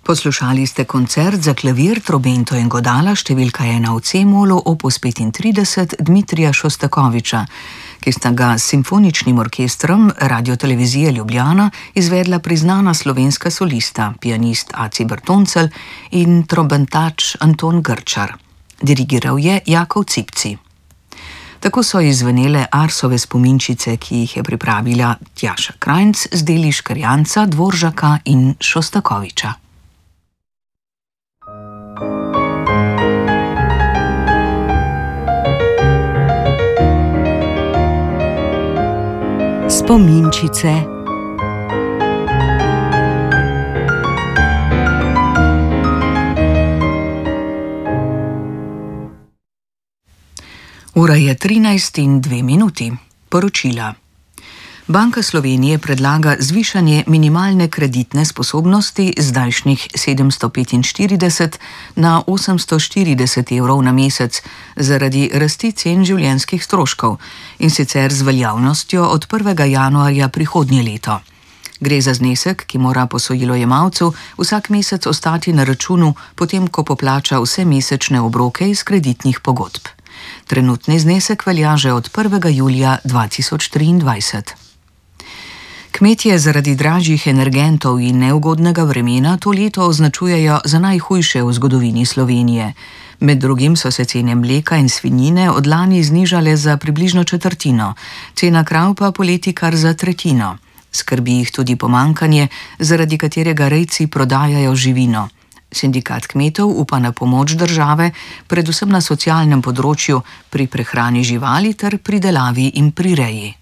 Poslušali ste koncert za klavir, trobento in godala številka 1 v C-molu opus 35 Dmitrija Šostakoviča, ki sta ga s simfoničnim orkestrom Radiotelevizije Ljubljana izvedla priznana slovenska solista, pianist Aci Bertoncelj in trobentač Anton Grčar. Dirigiral je Jakov Cipci. Tako so izzvenele Arsove spominčice, ki jih je pripravila Tjaša Krajnc z deli Škrjanca, Dvoržaka in Šostakoviča. Spominčice. Ura je 13:02. Poročila. Banka Slovenije predlaga zvišanje minimalne kreditne sposobnosti z zdajšnjih 745 na 840 evrov na mesec zaradi rasti cen življenjskih stroškov, in sicer z veljavnostjo od 1. januarja prihodnje leto. Gre za znesek, ki mora posojilojemalcu vsak mesec ostati na računu, potem ko poplača vse mesečne obroke iz kreditnih pogodb. Trenutni znesek velja že od 1. julija 2023. Kmetje zaradi dražjih energentov in neugodnega vremena to leto označujejo za najhujše v zgodovini Slovenije. Med drugim so se cene mleka in svinjine od lani znižale za približno četrtino, cena krav pa poleti kar za tretjino. Skrbi jih tudi pomanjkanje, zaradi katerega rejci prodajajo živino. Sindikat kmetov upa na pomoč države, predvsem na socialnem področju, pri prehrani živali ter pridelavi in prireji.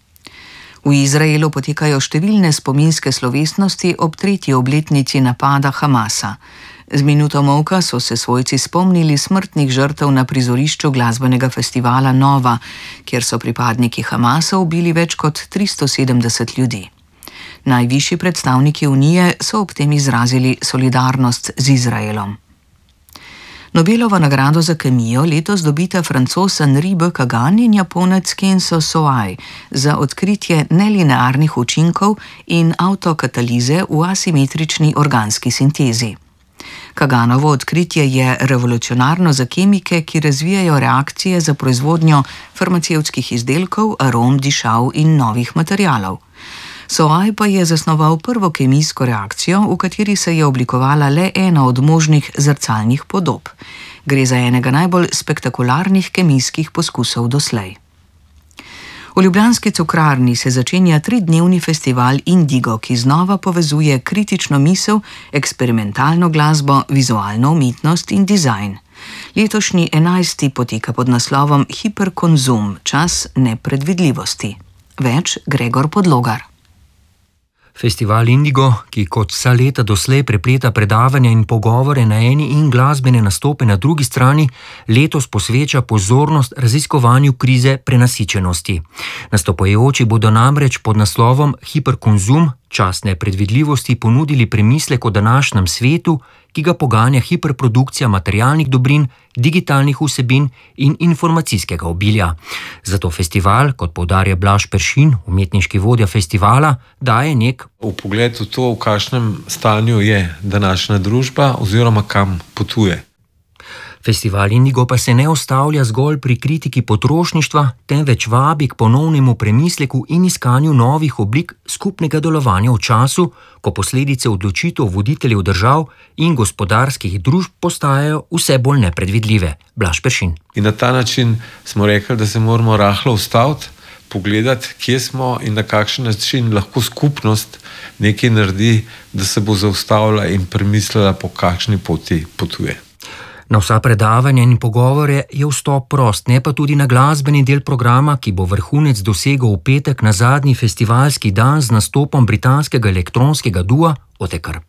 V Izraelu potekajo številne spominske slovesnosti ob 3. obletnici napada Hamasa. Z minuto molka so se svojci spomnili smrtnih žrtev na prizorišču glasbenega festivala Nova, kjer so pripadniki Hamasa ubili več kot 370 ljudi. Najvišji predstavniki Unije so ob tem izrazili solidarnost z Izraelom. Nobelovo nagrado za kemijo letos dobita Francoz Henri B. Kagan in Japonec Kenzo Soai za odkritje nelinearnih učinkov in avtokatalize v asimetrični organski sintezi. Kaganovo odkritje je revolucionarno za kemike, ki razvijajo reakcije za proizvodnjo farmacevtskih izdelkov, arom, dišav in novih materialov. Soai pa je zasnoval prvo kemijsko reakcijo, v kateri se je oblikovala le ena od možnih zrcalnih podob. Gre za enega najbolj spektakularnih kemijskih poskusov doslej. V ljubljanski cukrarni se začenja 3-dnevni festival Indigo, ki znova povezuje kritično misel, eksperimentalno glasbo, vizualno umetnost in dizajn. Letošnji 11. poteka pod naslovom Hiperkonzum, čas nepredvidljivosti. Več Gregor Podlogar. Festival Indigo, ki kot vsa leta doslej prepleta predavanja in pogovore na eni in glasbene nastope na drugi strani, letos posveča pozornost raziskovanju krize prenasičenosti. Nastopajoči bodo namreč pod naslovom Hiperkonzum, čas nepredvidljivosti ponudili premislek o današnjem svetu, ki ga poganja hiperprodukcija materialnih dobrin, digitalnih vsebin in informacijskega obilja. Zato festival, kot poudarja Blaž Peršin, umetniški vodja festivala, daje nek vpogled v to, v kakšnem stanju je današnja družba oziroma kam potuje. Festival Indigo pa se ne ustavlja zgolj pri kritiki potrošništva, temveč vabi k ponovnemu premisleku in iskanju novih oblik skupnega delovanja v času, ko posledice odločitev voditeljev držav in gospodarskih družb postajajo vse bolj nepredvidljive. Blaž Peršin. In na ta način smo rekli, da se moramo rahlo ustaviti, pogledati, kje smo in na kakšen način lahko skupnost nekaj naredi, da se bo zaustavila in premislila, po kakšni poti potuje. Na vsa predavanja in pogovore je vstop prost, ne pa tudi na glasbeni del programa, ki bo vrhunec dosegel v petek na zadnji festivalski dan z nastopom britanskega elektronskega dua Otekar.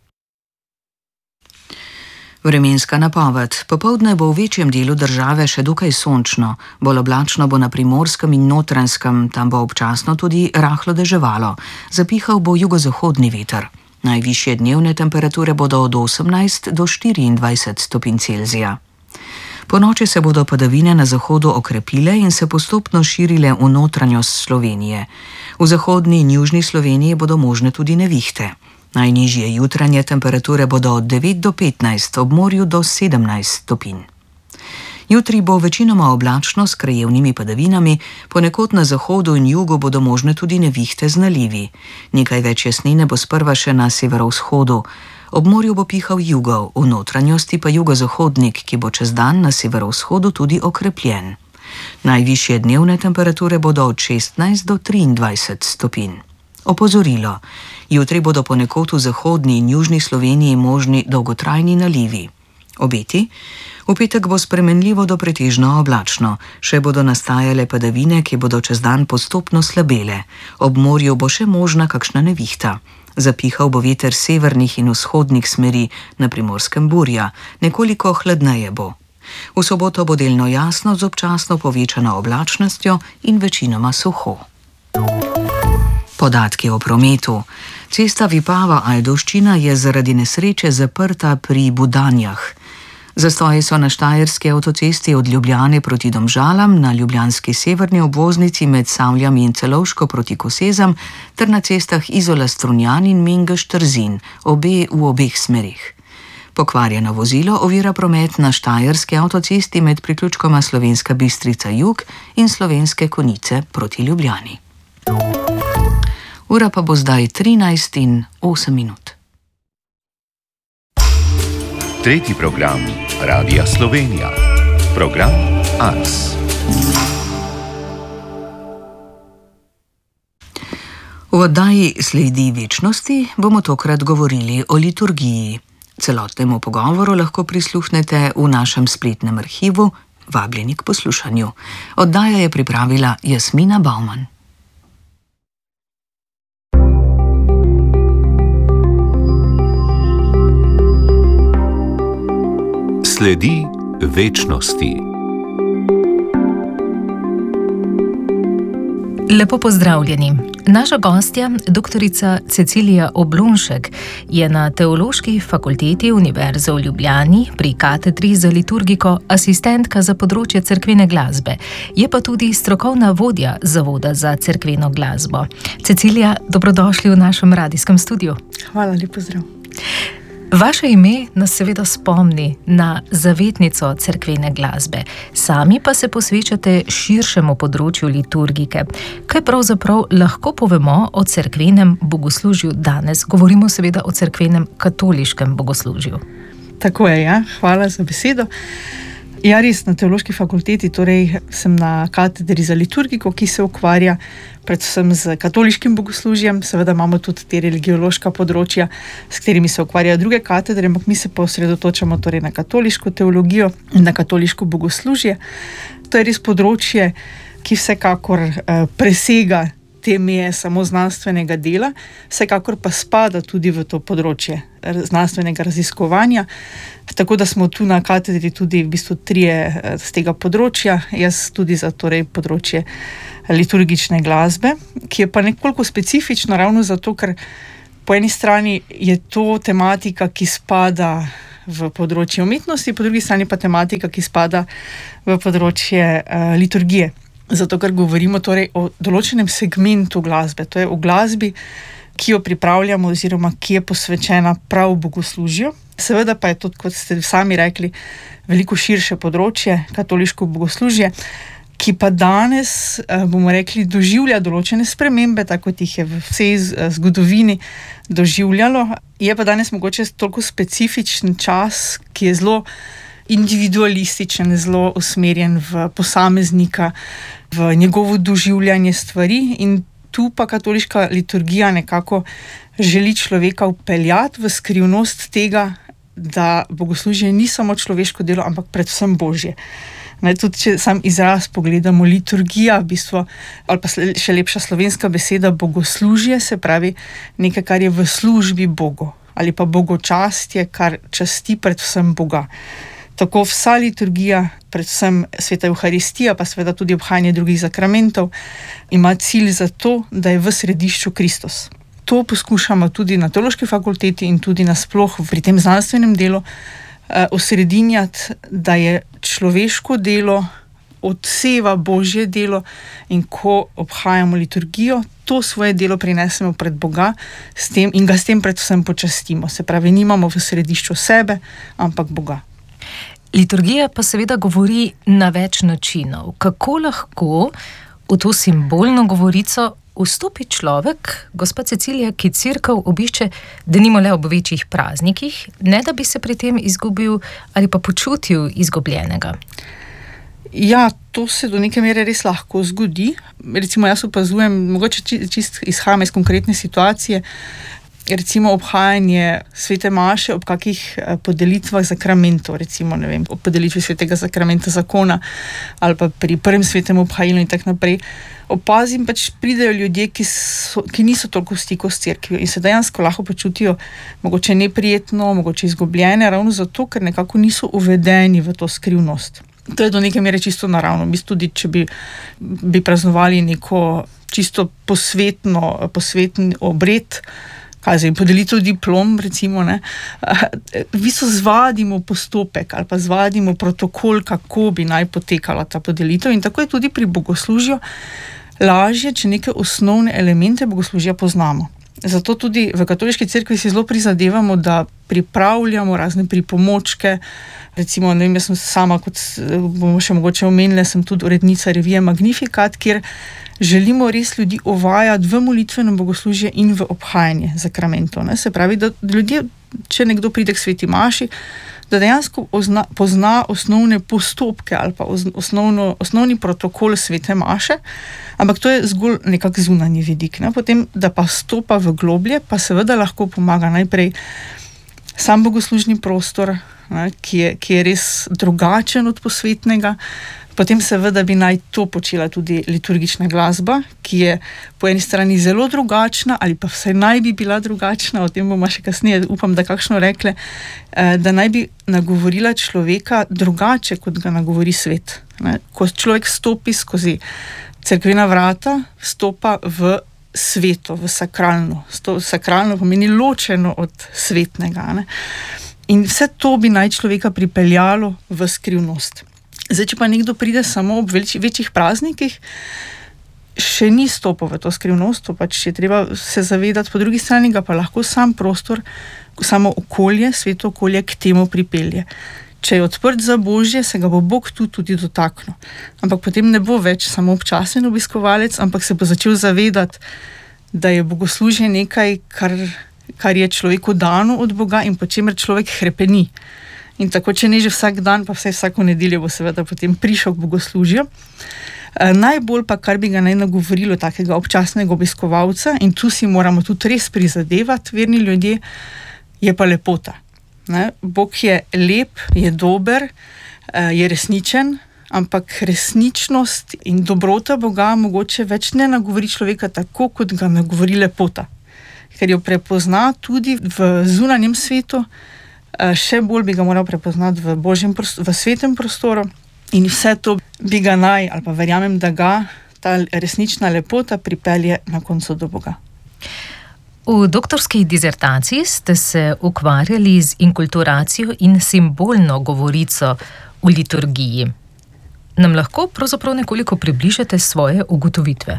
Vremenska napoved. Popoldne bo v večjem delu države še dokaj sončno, bolj oblačno bo na Primorskem in Notranjskem, tam bo občasno tudi rahlo deževalo. Zapihal bo jugozahodni veter. Najvišje dnevne temperature bodo od 18 do 24 stopinj Celzija. Ponoči se bodo padavine na zahodu okrepile in se postopno širile v notranjost Slovenije. V zahodni in južni Sloveniji bodo možne tudi nevihte. Najnižje jutranje temperature bodo od 9 do 15, ob morju do 17 stopinj. Jutri bo večinoma oblačno s krajevnimi padavinami, ponekod na zahodu in jugu bodo možne tudi nevihte z nalivi. Nekaj več jasnine bo sprva še na severovzhodu. Ob morju bo pihal jugov, v notranjosti pa jugozahodnik, ki bo čez dan na severovzhodu tudi okrepljen. Najvišje dnevne temperature bodo od 16 do 23 stopinj. Opozorilo. Jutri bodo ponekod v zahodni in južni Sloveniji možni dolgotrajni nalivi. Obeti. V petek bo spremenljivo do pretežno oblačno, še bodo nastajale padavine, ki bodo čez dan postopno slabele. Ob morju bo še možna kakšna nevihta. Zapihal bo veter severnih in vzhodnih smeri, na Primorskem burja, nekoliko hladneje bo. V soboto bo delno jasno z občasno povečano oblačnostjo in večinoma suho. Podatki o prometu. Cesta Vipava-Ajdovščina je zaradi nesreče zaprta pri Budanjah. Zastoji so na štajerski avtocesti od Ljubljane proti Domžalam, na ljubljanski severni obvoznici med Savljami in Celovško proti Kosezam ter na cestah Izola-Strunjan in Mengeš-Trzin, obe v obeh smerih. Pokvarjeno vozilo ovira promet na štajerski avtocesti med priključkoma Slovenska Bistrica-Jug in Slovenske Konjice proti Ljubljani. Ura pa bo zdaj 13:08. Tretji program Radia Slovenija. Program Ars. V oddaji Sledi večnosti bomo tokrat govorili o liturgiji. Celotnemu pogovoru lahko prisluhnete v našem spletnem arhivu. Vabljeni k poslušanju. Oddaja je pripravila Jasmina Bauman. Sledi večnosti. Lepo pozdravljeni. Naša gostja, doktorica Cecilija Oblunšek, je na Teološki fakulteti Univerze v Ljubljani pri katedri za liturgiko asistentka za področje cerkvene glasbe. Je pa tudi strokovna vodja Zavoda za cerkveno glasbo. Cecilija, dobrodošli v našem radijskem studiu. Hvala, lep pozdrav. Vaše ime nas seveda spomni na zavetnico cerkvene glasbe. Sami pa se posvečate širšemu področju liturgike. Kaj pravzaprav lahko povemo o cerkvenem bogoslužju danes? Govorimo seveda o cerkvenem katoliškem bogoslužju. Tako je, ja. Hvala za besedo. Ja, res, na Teološki fakulteti, torej sem na katedri za liturgiko, ki se ukvarja predvsem z katoliškim bogoslužjem. Seveda imamo tudi te religiološka področja, s katerimi se ukvarjajo druge katedre, ampak mi se pa osredotočamo torej na katoliško teologijo in na katoliško bogoslužje. To je res področje, ki vsekakor presega te meje samo znanstvenega dela, vsekakor pa spada tudi v to področje znanstvenega raziskovanja. Tako da smo tu na katedri tudi v bistvu trije z tega področja, jaz tudi za torej področje liturgične glasbe, ki je pa nekoliko specifično ravno zato, ker po eni strani je to tematika, ki spada v področje umetnosti, po drugi strani pa tematika, ki spada v področje liturgije. Zato, ker govorimo torej o določenem segmentu glasbe, to je o glasbi, ki jo pripravljamo oziroma ki je posvečena prav bogoslužju. Seveda pa je to, kot ste sami rekli, veliko širše področje, katoliško bogoslužje, ki pa danes, bomo rekli, doživlja določene spremembe, tako kot jih je v vsej zgodovini doživljalo. Je pa danes mogoče toliko specifičen čas, ki je zelo individualističen, zelo usmerjen v posameznika, v njegovo doživljanje stvari, in tu pa katoliška liturgija nekako želi človeka vpeljati v skrivnost tega, da bogoslužje ni samo človeško delo, ampak predvsem Božje. Tudi če sam izraz pogledamo, liturgija, v bistvu, ali pa še lepša slovenska beseda bogoslužje, se pravi nekaj, kar je v službi Bogu, ali pa bogočastje, kar časti predvsem Boga. Tako vsa liturgija, predvsem sveta Evharistija, pa seveda tudi obhajanje drugih sakramentov, ima cilj za to, da je v središču Kristus. To poskušamo tudi na Teološki fakulteti in tudi nasploh pri tem znanstvenem delu osredinjati, da je človeško delo odseva Božje delo in ko obhajamo liturgijo, to svoje delo prinesemo pred Boga in ga s tem predvsem počastimo. Se pravi, nimamo v središču sebe, ampak Boga. Liturgija pa seveda govori na več načinov. Kako lahko v to simbolno govorico vstopi človek, gospa Cecilija, ki cerkev obišče, denimo le ob večjih praznikih, ne da bi se pri tem izgubil ali pa počutil izgubljenega? Ja, to se do neke mere res lahko zgodi. Recimo jaz opazujem, mogoče čist izhajam iz konkretne situacije, recimo obhajanje svete maše ob kakih podelitvah zakramentov, recimo, ne vem, ob podelitvi svetega zakramenta zakona ali pa pri prvem svetem obhajilu in tak naprej. Opazim, pridejo ljudje, ki niso toliko v stiku s cerkvijo in se dejansko lahko počutijo mogoče neprijetno, mogoče izgubljene, ravno zato, ker nekako niso uvedeni v to skrivnost. To je do neke mere čisto naravno. Mislim, tudi če bi praznovali neko čisto posveten obred, podelitev diplom, recimo, ne, v bistvu zvadimo postopek ali pa zvadimo protokol, kako bi naj potekala ta podelitev, in tako je tudi pri bogoslužju lažje, če neke osnovne elemente bogoslužja poznamo. Zato tudi v katoliški cerkvi si zelo prizadevamo, da pripravljamo razne pripomočke. Recimo, ne vem, jaz sem sama, kot bomo še mogoče omenili, sem tudi urednica revije Magnificat, kjer želimo res ljudi uvajati v molitveno bogoslužje in v obhajanje zakramentov. Se pravi, da ljudje, če nekdo pride k sveti maši, da dejansko pozna osnovne postopke ali pa osnovni protokol svete maše, ampak to je zgolj nekak zunanji vidik. Potem, da pa stopa v globlje, pa seveda lahko pomaga najprej sam bogoslužni prostor, ki je res drugačen od posvetnega. Potem seveda bi naj to počela tudi liturgična glasba, ki je po eni strani zelo drugačna, ali pa vsaj naj bi bila drugačna, o tem bomo še kasneje, upam, da kakšno rekle, da naj bi nagovorila človeka drugače, kot ga nagovori svet. Ko človek stopi skozi cerkvena vrata, stopa v sveto, v sakralno. Sakralno pomeni ločeno od svetnega. In vse to bi naj človeka pripeljalo v skrivnost. Zdaj, če pa nekdo pride samo ob večjih praznikih, še ni stopil v to skrivnost, to je treba se zavedati, po drugi strani ga pa lahko sam prostor, samo okolje, sveto okolje k temu pripelje. Če je odprt za Božje, se ga bo Bog tudi dotaknil. Ampak potem ne bo več samo občasen obiskovalec, ampak se bo začel zavedati, da je bogoslužje nekaj, kar je človeku dano od Boga in po čemer človek hrepeni. In tako, če ne že vsak dan, pa vsaj vsako nedeljo bo seveda potem prišel k bogoslužju. Najbolj pa, kar bi ga naj nagovorilo takega občasnega obiskovalca, in tu si moramo tudi res prizadevati, verni ljudje, je pa lepota. Bog je lep, je dober, je resničen, ampak resničnost in dobrota Boga mogoče več ne nagovori človeka tako, kot ga nagovori lepota. Ker jo prepozna tudi v zunanjem svetu, še bolj bi ga moral prepoznati v svetem prostoru, in vse to bi ga naj, ali pa verjamem, da ga ta resnična lepota pripelje na koncu do Boga. V doktorski disertaciji ste se ukvarjali z inkulturacijo in simbolno govorico v liturgiji. Nam lahko pravzaprav nekoliko približate svoje ugotovitve?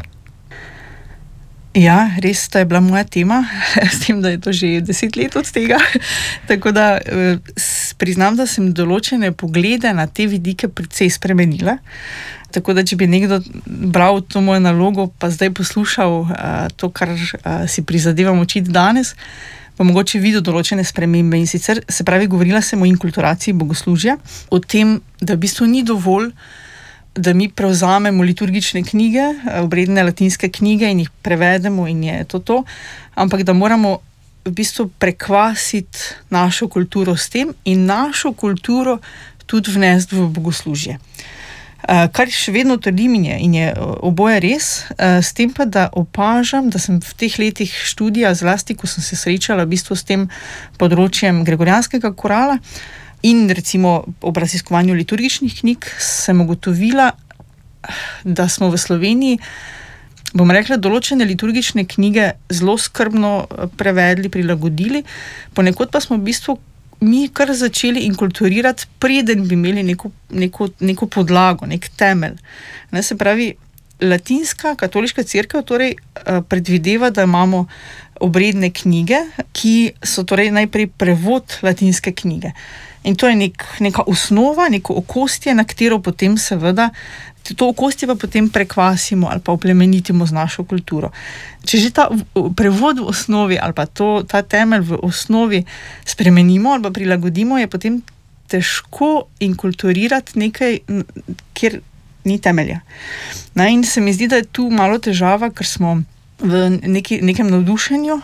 Ja, res, to je bila moja tema, s tem, da je to že 10 let od tega. Tako da priznam, da sem določene poglede na te vidike precej spremenila. Tako da, če bi nekdo bral to mojo nalogo, pa zdaj poslušal to, kar si prizadevam učiti danes, pa mogoče videl določene spremembe. In sicer, se pravi, govorila sem o inkulturaciji bogoslužja, o tem, da v bistvu ni dovolj, da mi prevzamemo liturgične knjige, obredne latinske knjige in jih prevedemo in je to, ampak da moramo v bistvu prekvasiti našo kulturo s tem in našo kulturo tudi vnesti v bogoslužje. Kar še vedno trdim in je oboje res, s tem pa, da opažam, da sem v teh letih študija, zlasti ko sem se srečala v bistvu s tem področjem gregorijanskega korala, in recimo ob raziskovanju liturgičnih knjig sem ugotovila, da smo v Sloveniji, bom rekla, določene liturgične knjige zelo skrbno prevedli, prilagodili, ponekod pa smo v bistvu mi kar začeli inkulturirati, preden bi imeli neko podlago, nek temelj. Ne, se pravi, latinska katoliška cerkev torej predvideva, da imamo obredne knjige, ki so torej najprej prevod latinske knjige. In to je neka osnova, neko okostje, na katero potem seveda to okostje pa potem prekvasimo ali pa oplemenitimo z našo kulturo. Če že ta prevod v osnovi ali pa ta temelj v osnovi spremenimo ali pa prilagodimo, je potem težko inkulturirati nekaj, kjer ni temelja. No, in se mi zdi, da je tu malo težava, ker smo v nekem navdušenju,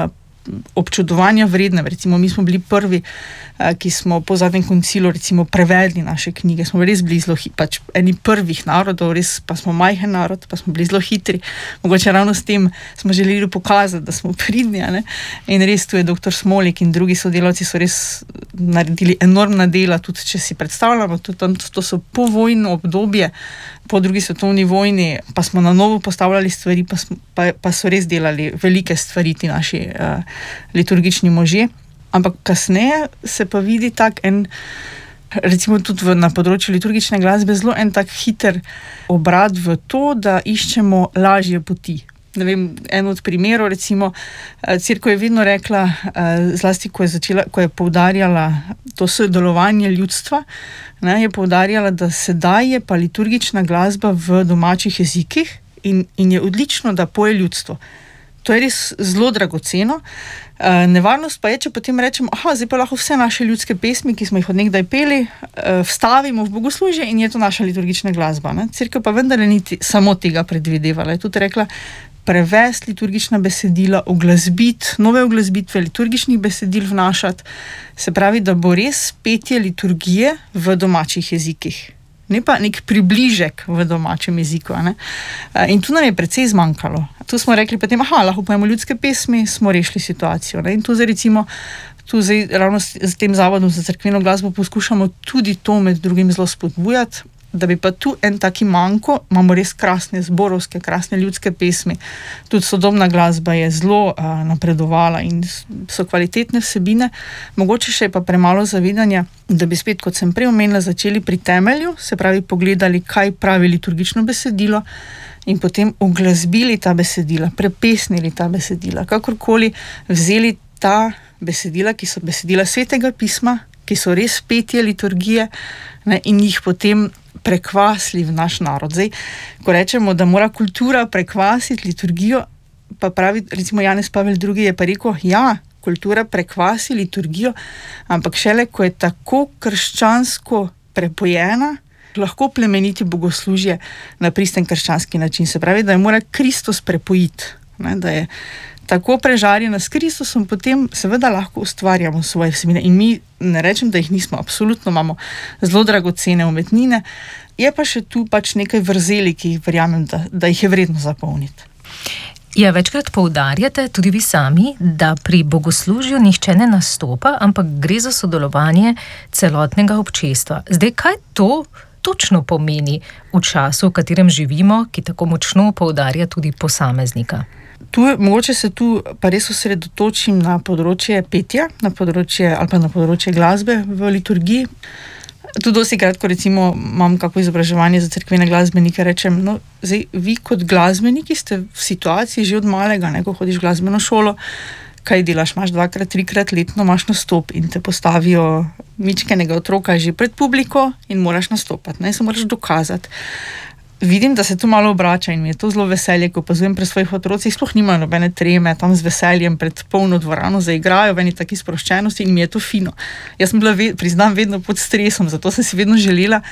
občudovanja vredne. Recimo, mi smo bili prvi, ki smo po zadnjem koncilu recimo prevedli naše knjige. Smo res bili zelo pač eni prvih narodov, res pa smo majhen narod, pa smo bili zelo hitri. Mogoče ravno s tem smo želeli pokazati, da smo pridni, ne? In res tu je dr. Smolik in drugi sodelavci so res naredili enormna dela, tudi če si predstavljamo, to so povojno obdobje, po drugi svetovni vojni, pa smo na novo postavljali stvari, pa so res delali velike stvari ti naši liturgični možje. Ampak kasneje se pa vidi tak en, recimo tudi na področju liturgične glasbe, zelo en tak hiter obrat v to, da iščemo lažje poti. Ne vem, en od primerov, recimo, cerkev je vedno rekla, zlasti ko je poudarjala to sodelovanje ljudstva, ne, je poudarjala, da sedaj je pa liturgična glasba v domačih jezikih in je odlično, da poje ljudstvo. To je res zelo dragoceno. Nevarnost pa je, če potem rečemo, zdaj pa lahko vse naše ljudske pesmi, ki smo jih od nekdaj peli, vstavimo v bogoslužje in je to naša liturgična glasba. Ne? Cerkev pa vendar ni samo tega predvidevala. Je tudi rekla, prevesti liturgična besedila, nove uglasbitve liturgičnih besedil vnašati, se pravi, da bo res petje liturgije v domačih jezikih. Ne pa nek približek v domačem jeziku. Ne? In tu nam je precej zmanjkalo. Tu smo rekli potem, lahko pojemo ljudske pesmi, smo rešili situacijo. Ne? In tu zdaj ravno s tem Zavodom za cerkveno glasbo poskušamo tudi to med drugim zelo spodbujati, da bi pa tu en taki manjko, imamo res krasne zborovske, krasne ljudske pesmi. Tudi sodobna glasba je zelo napredovala in so kvalitetne vsebine. Mogoče še je pa premalo zavedanja, da bi spet, kot sem prej omenila, začeli pri temelju, se pravi pogledali, kaj pravi liturgično besedilo in potem uglasbili ta besedila, prepesnili ta besedila, kakorkoli vzeli ta besedila, ki so besedila Svetega pisma, ki so res petje liturgije, ne, in jih potem prekvasili v naš narod. Zdaj, ko rečemo, da mora kultura prekvasiti liturgijo, pa pravi, recimo Janez Pavel II. Je pa rekel, kultura prekvasi liturgijo, ampak šele, ko je tako krščansko prepojena, lahko plemeniti bogoslužje na pristen krščanski način. Se pravi, da je mora Kristus prepojiti, ne, da je tako prežarjena s Kristusom, potem seveda lahko ustvarjamo svoje vsebine. In mi, ne rečem, da jih nismo, absolutno imamo zelo dragocene umetnine, je pa še tu pač nekaj vrzeli, ki jih verjamem, da jih je vredno zapolniti. Večkrat poudarjate, tudi vi sami, da pri bogoslužju nihče ne nastopa, ampak gre za sodelovanje celotnega občestva. Zdaj, kaj to točno pomeni v času, v katerem živimo, ki tako močno poudarja tudi posameznika? Mogoče se tu pa res osredotočim na področje petja, na področje glasbe v liturgiji. Tu dostikrat, ko recimo imam kako izobraževanje za cerkvene glasbenike, rečem, zdaj vi kot glasbeniki ste v situaciji že od malega, ko hodiš v glasbeno šolo, kaj delaš, imaš 2-krat, 3-krat letno imaš nastop in te postavijo mičkenega otroka že pred publiko in moraš nastopati, se moraš dokazati. Vidim, da se tu malo obrača in mi je to zelo veselje, ko opazujem pri svojih otrocih, sploh nimajo nobene treme, tam z veseljem pred polno dvorano zaigrajo v eni taki sproščenosti in mi je to fino. Jaz sem bila, priznam, vedno pod stresom, zato sem si vedno želela,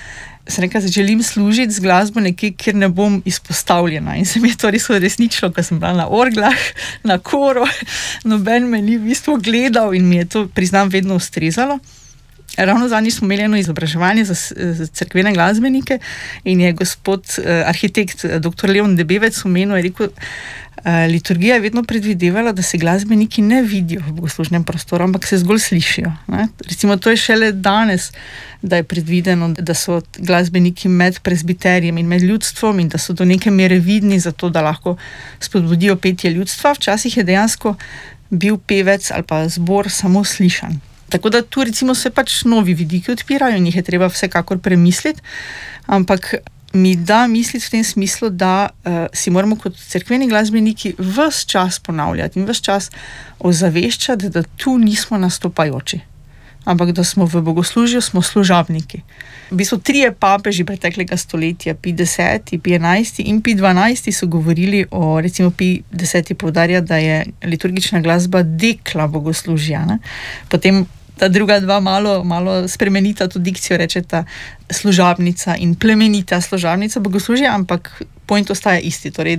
želim služiti z glasbo nekje, kjer ne bom izpostavljena. In se mi je to res resničilo, ko sem bila na orglah, na koru, noben me ni v bistvu gledal in mi je to, priznam, vedno ustrezalo. Ravno zadnjič smo imeli eno izobraževanje za cerkvene glasbenike in je gospod arhitekt dr. Leon Debevec omenil, je rekel, liturgija je vedno predvidevala, da se glasbeniki ne vidijo v bogoslužnem prostoru, ampak se zgolj slišijo. Ne? Recimo, to je šele danes, da je predvideno, da so glasbeniki med presbiterjem in med ljudstvom in da so do neke mere vidni, zato da lahko spodbudijo petje ljudstva. Včasih je dejansko bil pevec ali pa zbor samo slišan. Tako da tu recimo se pač novi vidiki odpirajo in jih je treba vsekakor premisliti, ampak mi da misliti v tem smislu, da si moramo kot cerkveni glasbeniki ves čas ponavljati in ves čas ozaveščati, da tu nismo nastopajoči, ampak da smo v bogoslužju, smo služabniki. V bistvu 3 papeži preteklega stoletja, Pij X, Pij XI in Pij XII so govorili o, recimo Pij X poudarja, da je liturgična glasba dekla bogoslužja, ne? Potem ta druga dva malo spremenita to dikcijo, rečeta služabnica in plemenita služabnica bogoslužja, ampak point ostaja isti, torej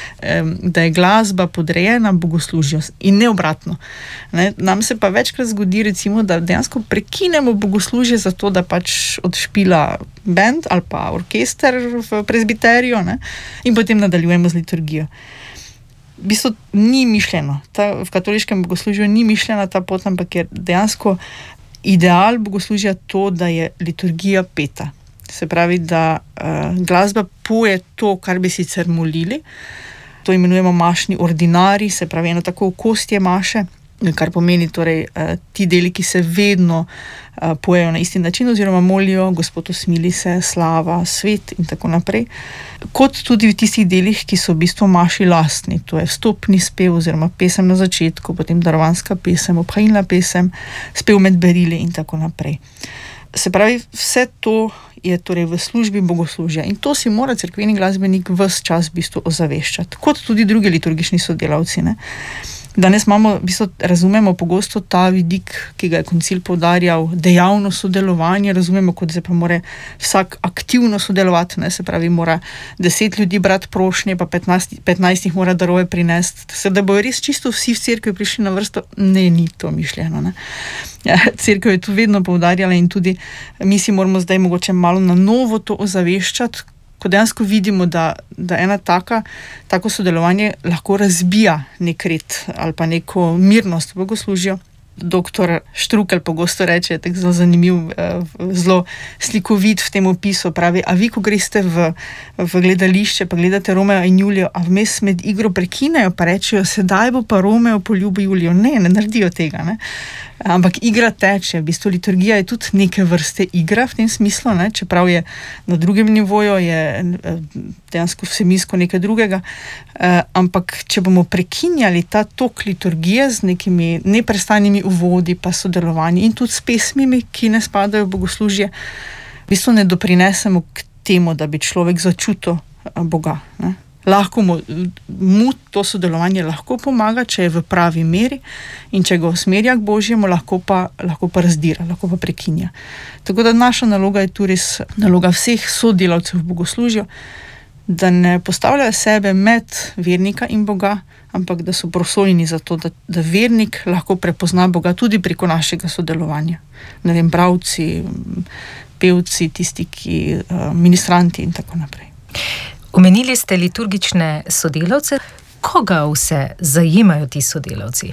da je glasba podrejena bogoslužju in ne obratno. Ne? Nam se pa večkrat zgodi, recimo, da dejansko prekinemo bogoslužje zato, da pač odšpila band ali pa orkester v prezbiteriju, ne? In potem nadaljujemo z liturgijo. V bistvu ni mišljeno, v katoliškem bogoslužju ni mišljena ta pot, ampak je dejansko ideal bogoslužja to, da je liturgija peta. Se pravi, da glasba poje to, kar bi sicer molili. To imenujemo mašni ordinari, se pravi eno tako okostje maše, kar pomeni torej ti deli, ki se vedno pojejo na isti način oziroma molijo Gospod usmili se, slava, svet in tako naprej. Kot tudi v tistih delih, ki so v bistvu maši lastni, to je vstopni spev oziroma pesem na začetku, potem darovanska pesem, obhajilna pesem, spev med berili in tako naprej. Se pravi, vse to je torej v službi bogoslužja in to si mora cerkveni glasbenik ves čas v bistvu ozaveščati, kot tudi drugi liturgični sodelavci, ne. Danes v bistvu razumemo pogosto ta vidik, ki ga je koncil poudarjal, dejavno sodelovanje, razumemo, kot da pa mora vsak aktivno sodelovati, ne, se pravi, mora 10 ljudi brati prošnje, pa 15 jih mora darove prinesti, da bojo res čisto vsi v cerkvi prišli na vrsto. Ne, ni to mišljeno, ne. Ja, cerkev je to vedno poudarjala in tudi mi si moramo zdaj mogoče malo na novo to ozaveščati, ko dejansko vidimo, da ena tako sodelovanje lahko razbija nek red ali pa neko mirnost v bogoslužju. Doktor Štrukelj pogosto reče, tako zelo zanimiv, zelo slikovit v tem opisu, pravi, a vi, ko greste v gledališče, pa gledate Romeo in Julijo, a vmes med igro prekinejo, pa rečejo, sedaj bo pa Romeo poljubil Julijo. Ne naredijo tega, ne. Ampak igra teče, v bistvu liturgija je tudi neke vrste igra v tem smislu, ne? Čeprav je na drugem nivoju, je dejansko vsebinsko nekaj drugega, ampak če bomo prekinjali ta tok liturgije z nekimi neprestanimi uvodi pa sodelovanji in tudi s pesmimi, ki ne spadajo v bogoslužje, v bistvu ne doprinesemo k temu, da bi človek začutil Boga, ne? Lahko mu to sodelovanje lahko pomaga, če je v pravi meri in če ga usmerja k Božjemu, lahko pa razdira, lahko pa prekinja. Tako da naša naloga je tu res naloga vseh sodelavcev v bogoslužju, da ne postavljajo sebe med vernika in Boga, ampak da so prosojni za to, da vernik lahko prepozna Boga tudi preko našega sodelovanja. Ne vem, bralci, pevci, tisti, ki ministranti in tako naprej. Omenili ste liturgične sodelavce. Koga vse zajemajo ti sodelavci?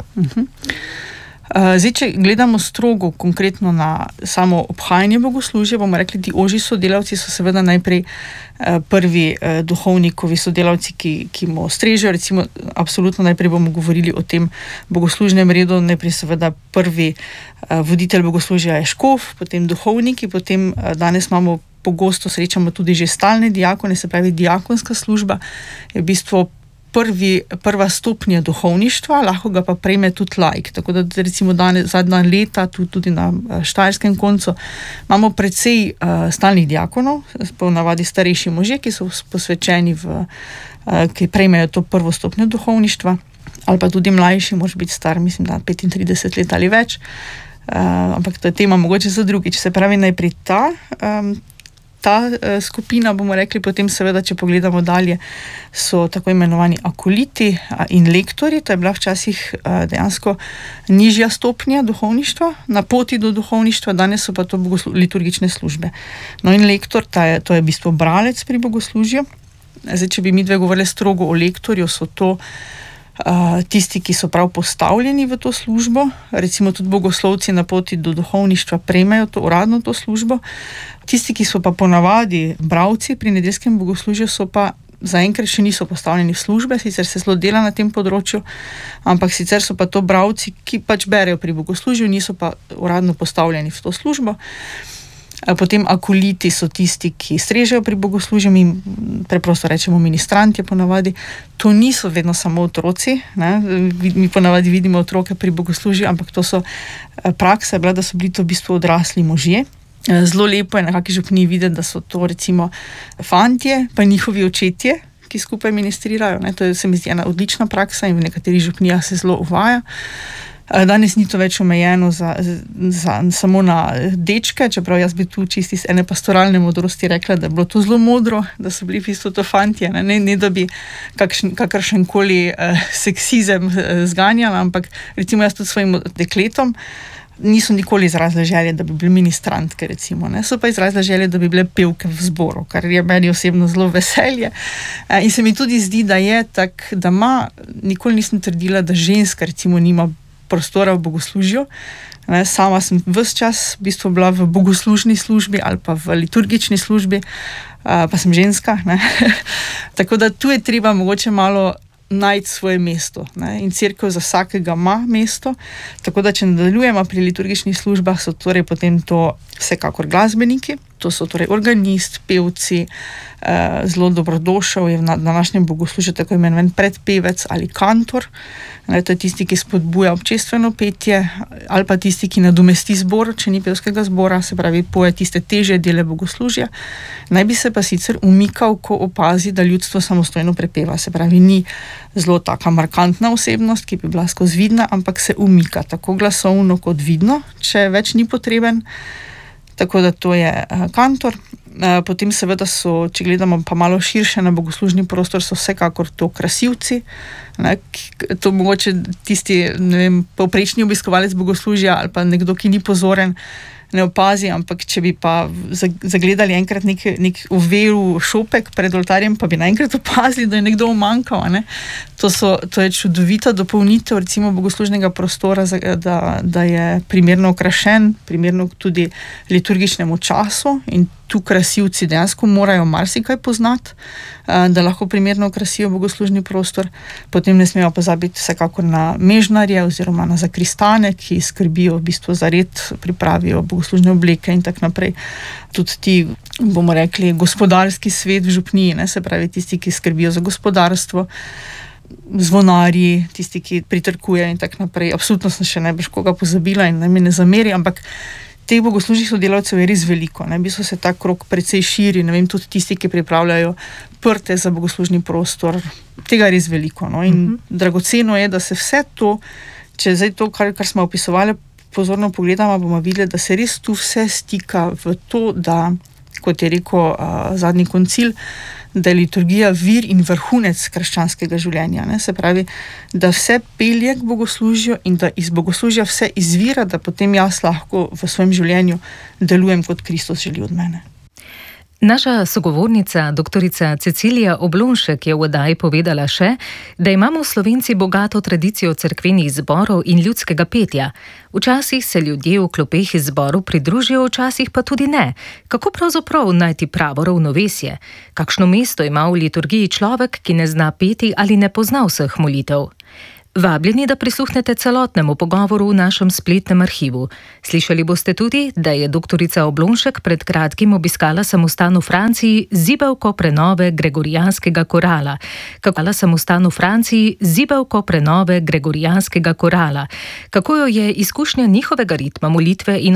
Zdaj, če gledamo strogo konkretno na samo obhajanje bogoslužja, bomo rekli, ti ožji sodelavci so seveda najprej prvi duhovnikovi sodelavci, ki mu strežejo. Recimo, absolutno najprej bomo govorili o tem bogoslužnem redu. Najprej seveda prvi voditelj bogoslužja je škof, potem duhovniki, potem danes pogosto srečamo tudi že stalne diakone, se pravi diakonska služba je v bistvu prva stopnja duhovništva, lahko ga pa prejme tudi laik. Tako da recimo danes, zadnja leta, tudi na štajerskem koncu, imamo precej stalnih diakonov, ponavadi starejši možje, ki so posvečeni ki prejmejo to prvo stopnjo duhovništva, ali pa tudi mlajši, može biti star, mislim, da 35 let ali več, ampak to je tema mogoče za drugič. Se pravi, najprej ta skupina, bomo rekli, potem seveda, če pogledamo dalje, so tako imenovani akoliti in lektori. To je bila včasih dejansko nižja stopnja duhovništva, na poti do duhovništva, danes so pa to liturgične službe. No in lektor, to je v bistvu bralec pri bogoslužju. Zdaj, če bi mi dve govorili strogo o lektorju, so to tisti, ki so prav postavljeni v to službo, recimo tudi bogoslovci na poti do duhovništva prejmejo uradno to službo. Tisti, ki so pa ponavadi bralci pri nedeljskem bogoslužju, so pa zaenkrat še niso postavljeni v službe, sicer se zelo dela na tem področju, ampak sicer so pa to bralci, ki pač berejo pri bogoslužju, niso pa uradno postavljeni v to službo. Potem akoliti so tisti, ki strežejo pri bogoslužju, mi preprosto rečemo ministrantje ponavadi. To niso vedno samo otroci, ne? Mi ponavadi vidimo otroke pri bogoslužju, ampak to so praksa, da so bili to v bistvu odrasli možje. Zelo lepo je na kakšni župniji videti, da so to recimo fantje, pa njihovi očetje, ki skupaj ministrirajo. Ne? To se mi zdi ena odlična praksa in v nekaterih župnijah se zelo uvaja. Danes ni to več omejeno samo na dečke, čeprav jaz bi tu čisti iz ene pastoralne modrosti rekla, da je bilo to zelo modro, da so bili v bistvu to fantje, ne da bi kakršenkoli seksizem zganjala, ampak recimo jaz tudi svojim dekletom niso nikoli izrazile želje, da bi bili ministrantke, recimo, ne. So pa izrazile želje, da bi bile pevke v zboru, kar je meni osebno zelo veselje. In se mi tudi zdi, da je tak, da ima, nikoli nisem trdila, da ženska recimo nima prostora v bogoslužju. Sama sem ves čas v bistvu bila v bogoslužni službi ali pa v liturgični službi, pa sem ženska, ne. Tako da tu je treba mogoče malo najti svoje mesto, ne? In cerkev za vsakega ima mesto, tako da če nadaljujemo pri liturgičnih službah, so torej potem to vsekakor glasbeniki, to so torej organist, pevci, zelo dobrodošel je na današnjem bogoslužju tako imenovan predpevec ali kantor, ne? To je tisti, ki spodbuja občestveno petje, ali pa tisti, ki nadomesti zbor, če ni pevskega zbora, se pravi poje tiste težje dele bogoslužja. Naj bi se pa sicer umikal, ko opazi, da ljudstvo samostojno prepeva, se pravi ni zelo taka markantna osebnost, ki bi bila skozi vidna, ampak se umika tako glasovno kot vidno, če več ni potreben. Tako da to je kantor. Potem seveda so, če gledamo pa malo širše na bogoslužni prostor, so vsekakor to krasivci, ne, to mogoče tisti, ne vem, povprečni obiskovalec bogoslužja ali pa nekdo, ki ni pozoren, ne opazi, ampak če bi pa zagledali enkrat nek uveru šopek pred oltarjem, pa bi naenkrat opazili, da je nekdo umanjkal, ne. To je čudovita dopolnitev recimo bogoslužnega prostora, da je primerno okrašen, primerno tudi liturgičnemu času, in tu krasivci dejansko morajo marsikaj poznati, da lahko primerno okrasijo bogoslužni prostor. Potem ne smemo pozabiti vsekakor na mežnarje oziroma na zakristane, ki skrbijo v bistvu za red, pripravijo bogoslužne obleke in tako naprej. Tudi ti, bomo rekli, gospodarski svet v župniji, ne, se pravi tisti, ki skrbijo za gospodarstvo, zvonarji, tisti, ki pritrkujejo in tako naprej. Absolutno sem še najbrž koga pozabila in naj mi ne zameri, ampak teh bogoslužnih sodelavcev je res veliko, ne, v bistvu se ta krog precej širi, ne vem, tudi tisti, ki pripravljajo prte za bogoslužni prostor, tega je res veliko, no, in dragoceno je, da se vse to, če zdaj to, kar smo opisovali, pozorno pogledamo, bomo videli, da se res tu vse stika v to, da, kot je rekel zadnji koncil, da je liturgija vir in vrhunec krščanskega življenja, ne? Se pravi, da vse pelje k bogoslužju in da iz bogoslužja vse izvira, da potem jaz lahko v svojem življenju delujem, kot Kristus želi od mene. Naša sogovornica, doktorica Cecilija Oblonšek, je v oddaji povedala še, da imamo Slovenci bogato tradicijo cerkvenih zborov in ljudskega petja. Včasih se ljudje v klopeh zboru pridružijo, včasih pa tudi ne. Kako pravzaprav najti pravo ravnovesje? Kakšno mesto ima v liturgiji človek, ki ne zna peti ali ne pozna vseh molitev? Vabljeni, da prisluhnete celotnemu pogovoru v našem spletnem arhivu. Slišali boste tudi, da je doktorica Oblonšek pred kratkim obiskala samostan v Franciji z zibelko prenove gregorijanskega korala. Kako jo je izkušnja njihovega ritma molitve in